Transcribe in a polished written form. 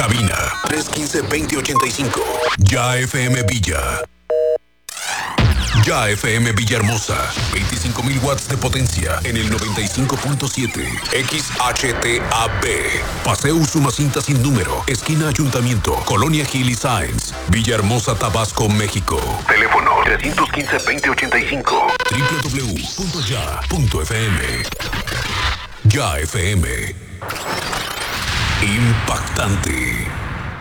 Cabina 315-2085. Ya FM Villa. Ya FM Villahermosa, 25.000 watts de potencia en el 95.7. XHTAB, Paseo Usumacinta sin número, esquina Ayuntamiento, Colonia Gil y Sáenz, Villahermosa, Tabasco, México. Teléfono 315-2085. www.ya.fm. Ya FM. Impactante.